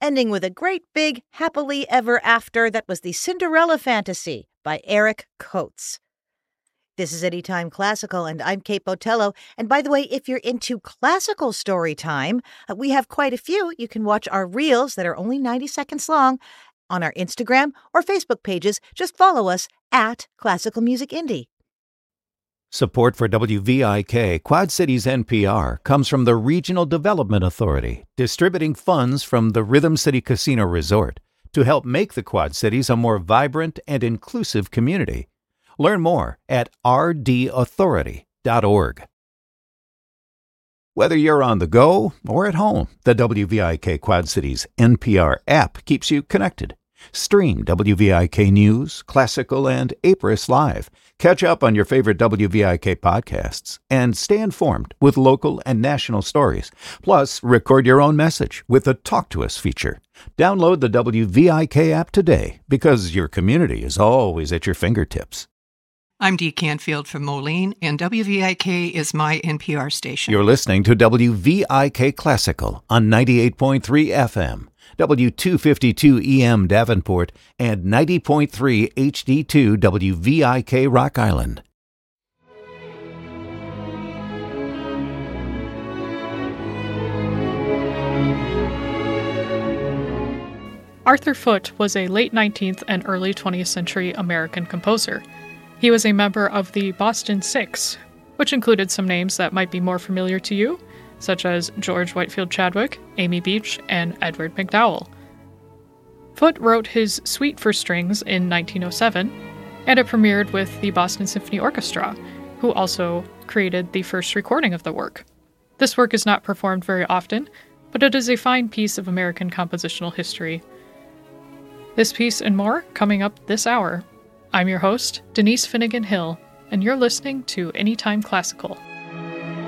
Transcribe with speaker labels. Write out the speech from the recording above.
Speaker 1: ending with a great big happily ever after that was the Cinderella Fantasy by Eric Coates. This is Anytime Classical, and I'm Kate Botello. And by the way, if you're into classical story time, we have quite a few. You can watch our reels that are only 90 seconds long on our Instagram or Facebook pages. Just follow us at Classical Music Indie.
Speaker 2: Support for WVIK Quad Cities NPR comes from the Regional Development Authority, distributing funds from the Rhythm City Casino Resort to help make the Quad Cities a more vibrant and inclusive community. Learn more at rdauthority.org. Whether you're on the go or at home, the WVIK Quad Cities NPR app keeps you connected. Stream WVIK News, Classical, and Apris Live. Catch up on your favorite WVIK podcasts and stay informed with local and national stories. Plus, record your own message with the Talk to Us feature. Download the WVIK app today because your community is always at your fingertips.
Speaker 3: I'm Dee Canfield from Moline, and WVIK is my NPR station.
Speaker 2: You're listening to WVIK Classical on 98.3 FM, W252 EM Davenport, and 90.3 HD2 WVIK Rock Island.
Speaker 4: Arthur Foote was a late 19th and early 20th century American composer. He was a member of the Boston Six, which included some names that might be more familiar to you, such as George Whitefield Chadwick, Amy Beach, and Edward McDowell. Foote wrote his Suite for Strings in 1907, and it premiered with the Boston Symphony Orchestra, who also created the first recording of the work. This work is not performed very often, but it is a fine piece of American compositional history. This piece and more coming up this hour. I'm your host, Denise Finnegan Hill, and you're listening to Anytime Classical.